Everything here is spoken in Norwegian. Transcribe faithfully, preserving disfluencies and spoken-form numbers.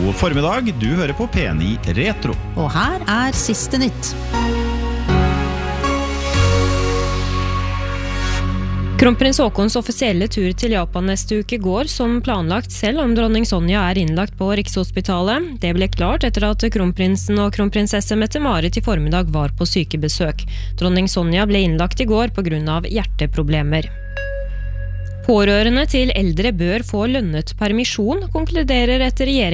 God formiddag, du hører på P ni Retro. Og her er siste nytt. Kronprins Haakons offisielle tur til Japan neste uke går som planlagt, selv om dronning Sonja er innlagt på Rikshospitalet. Det ble klart etter at kronprinsen og kronprinsesse Mette-Marit i formiddag var på sykebesøk. Dronning Sonja ble innlagt i går på grunn av hjerteproblemer. Pårørende til eldre bør få lønnet permisjon, konkluderer etter regjering